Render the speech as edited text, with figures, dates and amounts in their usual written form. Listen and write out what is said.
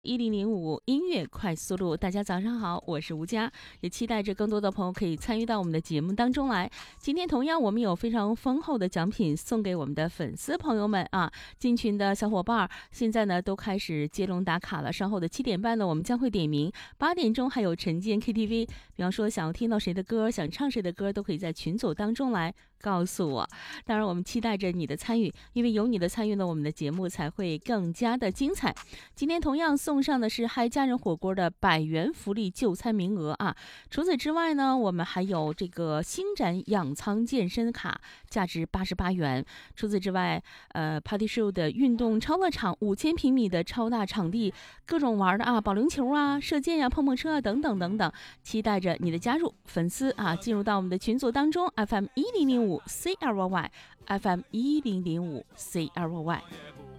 1005音乐快速路，大家早上好，我是吴佳，也期待着更多的朋友可以参与到我们的节目当中来。今天同样我们有非常丰厚的奖品送给我们的粉丝朋友们啊，进群的小伙伴现在呢都开始接龙打卡了，稍后的7点半呢我们将会点名，8点钟还有晨间 KTV， 比方说想要听到谁的歌，想唱谁的歌，都可以在群组当中来告诉我。当然我们期待着你的参与，因为有你的参与呢，我们的节目才会更加的精彩。今天同样送上的是嗨家人火锅的100元福利就餐名额啊！除此之外呢，我们还有这个星展养仓健身卡，价值88元。除此之外，Party Show 的运动超乐场5000平米的超大场地，各种玩的啊，保龄球啊、射箭呀、碰碰车啊等等等等，期待着你的加入，粉丝啊进入到我们的群组当中 ，FM 1005 CRY，FM 1005 CRY。